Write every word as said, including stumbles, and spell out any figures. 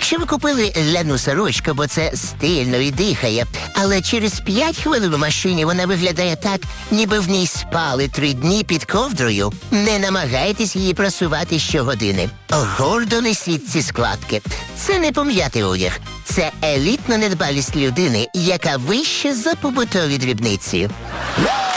Якщо ви купили ляну сорочку, бо це стильно і дихає, але через п'ять хвилин у машині вона виглядає так, ніби в ній спали три дні під ковдрою, не намагайтесь її просувати щогодини. Гордо несіть ці складки. Це не пом'ятий одяг. Це елітна недбалість людини, яка вища за побутові дрібниці.